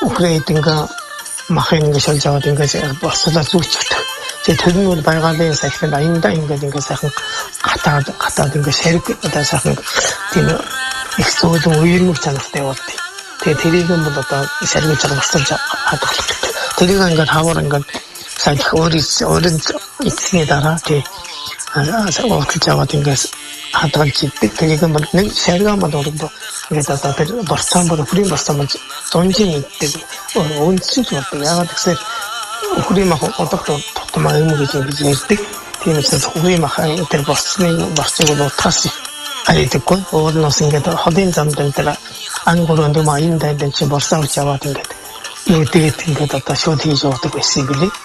Украининга махинга шалжаад ингээ бослоо зүүчдэг. Тэгээ тэр нь бол байгалийн сайхан аянда ингээ сайхан гатаад ингээ шарг одоо сайхан тийм их зөөлөн үермэг чанартай болд. Тэгээ тэрийг нь бол одоо шаргуулж байгаа босолж хадгалдаг. Тэрийг ингээ хавар ингээ сайх өөрийн эцсийн дараа тий уулж аваад ингээ хадгалж иддэг. Тэрийг нь бол нэг шаргаа модорд ингээд одоо тэр борцсон бол хүрийн борцсон бол зонжин иддэг. Өнцөж болдог. Яагаад гэвэл хүрийн мах одоогт тутмаа юм гэж ярьдаг. Тийм учраас хүрийн мах тэр борцыг бол утгаас айдаггүй. Өөрнөөс ингээд холын замд энэ ангөрөнд маин дайдан чи борцоо авч яваад ингээд тэгээд ингээд одоо шууд хийж явдаг байсан юм билий.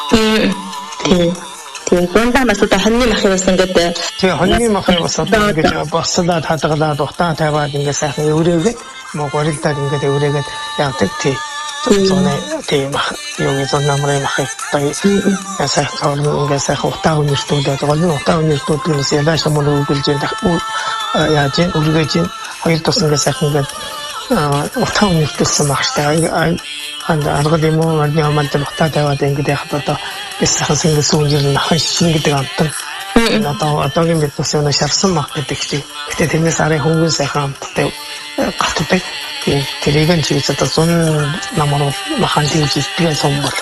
Тийм. Дундаа бас одоо хоньны махын бас ингээд тийм хоньны махын бас одоо ингээд борцоод хадгалаад утаа тавиад ингээд сайхан өрөөгээд могорилдаад ингээд өрөөгээд явдаг тийм. Тийм юу гэсэн намрын махыг сайхан ингээд сайхан утаа өнөртүүлээд голын утаа өнөртүүлээс ялааш мөн өгүүлж яаж өргөж хоёр тус ингээд сайхан ингээд утаа өнөртүүлсэн махтай аргал юм уу манайд утаа тавиад ингээд яхад одоо сайхан single сүүнжир нахан шин гэдэг амтан одоогийн бид бас өнө шарсан мах гэдэг чинь. Гэтэ тэрнээс арай хөнгөн сайхан амттай гатдаг. Тэрийг нь чиглэж одоо 100 намар махан хийж идэх юм бол.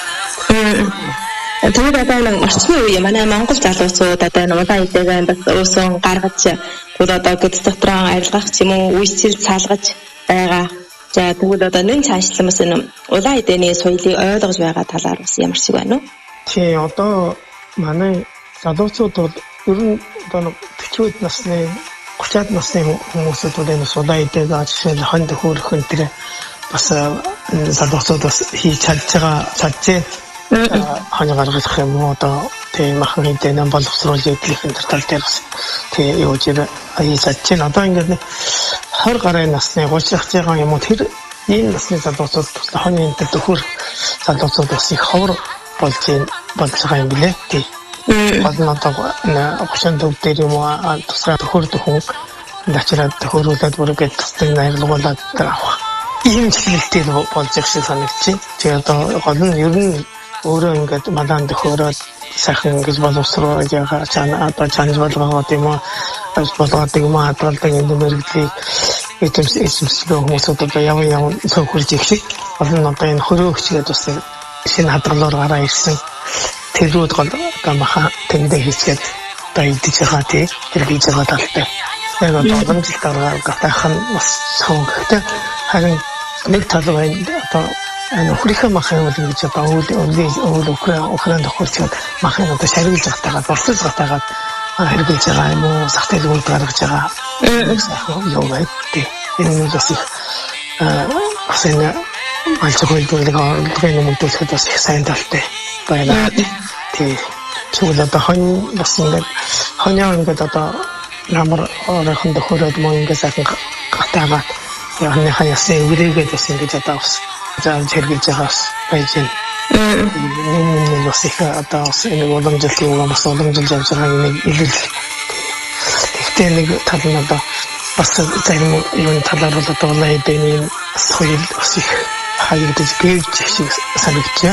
Тэгээд одоо нэг орчмын үе манай Монгол залуучууд одоо улаан эдэгээ бас уусан гаргаж тэгвэл одоо гэд дотроо арилгах юм уу үйлчил цаалгаж байгаа. За тэгвэл одоо нэн цаашлан бас энэ улаан эдэний соёлыг ойлгож байгаа талаар бас ямар шиг байна вэ? Тий одоо манай залуучууд бол ер нь одоо 40-д насны 30-ад насны хүмүүсүүд бол энэ улаан эдэг жишээ нь хонд хөөрөх энэ тэр бас залуучууд бас хийж чадчихжээ. Хань гаргах юм уу одоо тийм махан эдэн боловсруулж идэх энэ тал дээр бас тийм юу жир хийж чадчихна. Одоо ингээд 20 гаруй насны 30 ах байгаа юм уу тэр ийм насны залуучууд хань энэ төхөр залуучууд бас их ховор болж байгаа юм билээ. Тийм. Гадна одоо 30 төв дээр юм уу тусгай төхөр начраад төхөрүүлээд бүргээд тусдаг найруулгуулаад авах. Ийм чиглэлтэй болж их шиг санагдчих. Тэгээ одоо гол нь ер нь өөрөө ингээд мадаан төхөөрөөд сайхан ингэж боловсруулж яга одоо чанж болгоод юм уу болгоод юм хадгалдаг энэ мэрэгдлийг эзэмшдэг хүмүүсүүд одоо яваа цөөхөрж их шиг гол нь одоо энэ хөрөөгчгээд бас шинэ хадгалаар гараа ирсэн тэрүүд гол одоо маха тэндээ хийгээд одоо идэж байгаа тий тэр хийж байгаа талтай. Яг одоо жил дараа гатах нь бас цөөхтэй харин нэг тал байна одоо энэ хөрийнхөө махын үйл гэж одоо үйл Украинд тохиолдсон махын одоо шарилж гатагаад болцож гатагаад хэрэгжилж байгаа юм уу сахтал үйл гаргаж байгаа юу байд тий энэ бас их бас энэ алчгойлдуулдаг ордгийн мөнгөлөхөд бас их сайн талтай байна тий чиглэл одоо хонь бас ингээд хоньяа ингээд одоо намар оройхон тохиолдод мөн ингээд сайхан гатагаад яхны хаясын үрээгээд бас ингээд одоо бас заавал хэрэгжилж байгаас байж байна. Энэ бас их одоо энэ уламжлалт юм бас уламжилж явж байгаа нэг илэл. Гэхдээ нэг тал нь одоо бас зарим юм талаар бол одоо найданы соёл бас их хаягдж гэрж шиг санагдчихэ.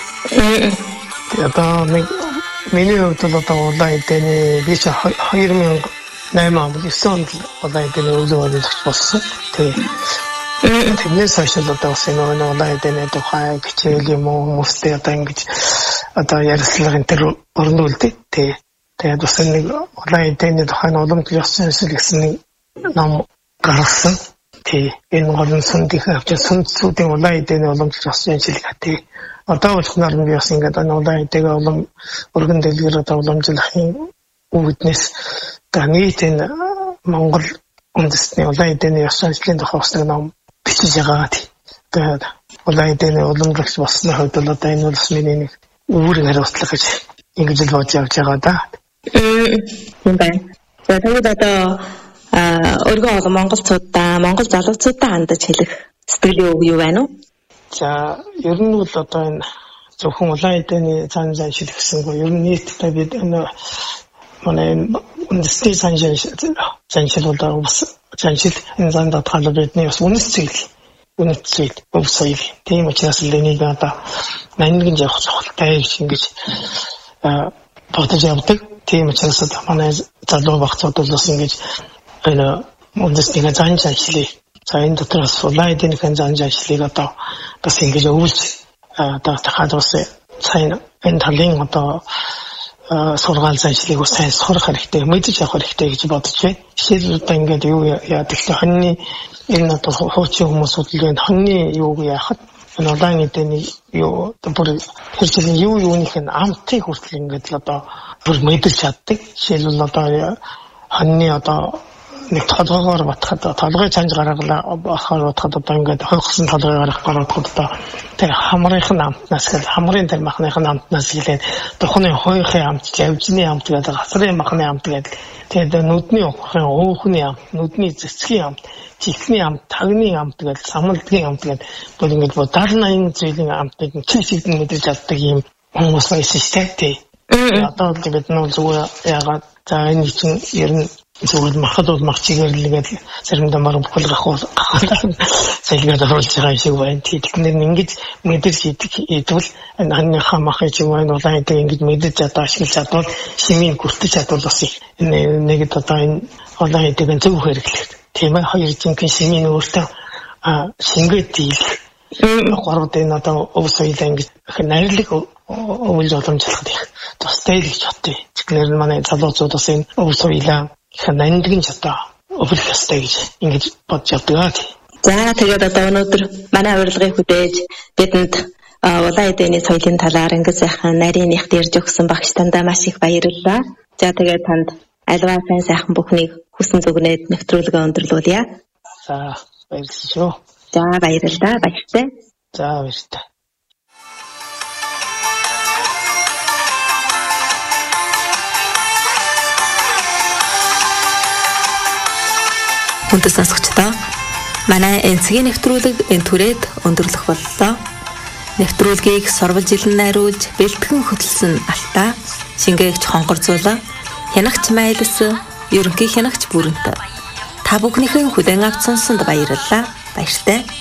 Одоо нэг миний хувьд бол одоо найданы би 2008 онд 9 онд найданы өвлөө олж болсон. Тэрнээс хойш л одоо бас энэ найданы тухай хичээл юм уу хүмүүстэй одоо ингэж одоо ярилцлагын тэр өрнүүлдэг. Тэгээд бас нэг найданы тухай уламжлалт ёсон гэсэн нэг ном гаргасан. Энэ гол нь сүндийн авч сүндсүүдийн найданы уламжлалт ёсон шилгээ. Одоо болохноор би бас ингээд найданы өргөн дэлгэр одоо уламжлахын үүднээс нийт энэ Монгол үндэстний найданы ёсон ажлын тухай бас нэг ном бичиж байгаа. Тэгээд найданы уламжлагч болсны хувьд бол одоо энэ бол миний нэг үүрэг хариуцлага гэж ингэж л бодож явж байгаа да. Тийм байна. За тэгээд одоо өргөн олон монголчуудаа Монгол залуучуудаа хандаж хэлэх сэтгэлийн үг юу байна уу? За ер нь бол одоо энэ зөвхөн найданы цаан заншил гэсэнгүй ер нь нийтдээ бид энэ манай үндэсний заншил бол бас заншил энэ зан татгалаа бидний бас үнэс зүйл үнэт зүйл өв соёл. Тийм учраас л энийг одоо нандин явах цогцолтой ингэж бодож явдаг. Тийм учраас манай залуу багцууд бол бас ингэж энэ үндэсний занж ажлыг за энэ дотроос улаадынхын занж ажлыг одоо бас ингэж өвлж одоо тахад бас сайн энэ талын одоо сургаал заншлыг сайн сурах хэрэгтэй, мэдж авах хэрэгтэй гэж бодож байна. Жишээлбэл одоо ингээд юу яадаг вэ? Хоньны энэ одоо хуучин хүмүүсүүд л хоньны юуг яахад энэ улаан эдэний юу бүр хэрэгжлийн юуных нь амтыг хүртэл ингээд л одоо бүр мэдж чаддаг. Жишээлбэл одоо хоньны одоо нэг толгоогоор батхад толгой чанж гаргалаа бахаар батхад одоо ингээд хойгсон толгой гарах гаруудад одоо тэр хамрынхын амтнаас гэл хамрын тэр махныхын амтнаас гэлээд тухны хойхын амт, лавжны амт гэдэг хасрын махны амт гэдэг тэгээд нүдний ухрын уухны амт, нүдний цэцгийн амт, чихний амт, тагны амт гэдэг самалдгийн амт гэдэг бүр ингээд 70-80 зүйлийн амтыг чийсэгдэн мэдэрч чаддаг юм хүмүүс байсан шүү дээ. Одоо тэгээд нөө зүгээр яагаад за энэ чинь ер нь зүгээр махад бол мах чигэрлэгээд заримдаа марг бүхэлгах сэлгээд оруулж байгаа шиг байна. Тэдгээр нь ингэж мэдэрч идвэл ханьныхаа махыг чинь улаан эдэг ингэж мэдэрч одоо ашиглаж чадвал шимийн гүртэж чадвал бас нэг одоо энэ улаан эдэг зөв хэрэглэх. Тийм ээ хоёр жинхэнэ шимийн өөртөө шингээд дийлэх. Гурвд энэ одоо өв соёлаа ингэж найрлаг өвлж боломжлоход их тустай л гэж бодъё. Тэгэхээр манай залуучууд бас энэ өв соёлаа их нандин одоо өвлөх ёстой гэж ингэж бодж явдаг. За тэгээд одоо өнөөдөр манай урилгыг хүлээж бидэнд улаан эдэний соёлын талаар ингэж сайхан нарийн ихт ярьж өгсөн багш тандаа маш их баярлалаа. За тэгээд танд альва сайн сайхан бүхнийг хүсэн зүгнээд нэвтрүүлгээ өндөрлүүлье. За баярлалаа. За баярлалаа баяртай. За баяртай. Хүндэт сонсогчдоо манай энцгийн нэвтрүүлэг энэ түрээд өндөрлөх боллоо. Нэвтрүүлгийг сурвалжилан найруулж бэлтгэн хөтлсөн Алтаа, шингээгч Хонгорзуулаа, хянагч Майлс, ерөнхий хянагч Бүрэнт. Та бүхнийхээ хүлээн авч сонссонд баярлалаа. Баяртай.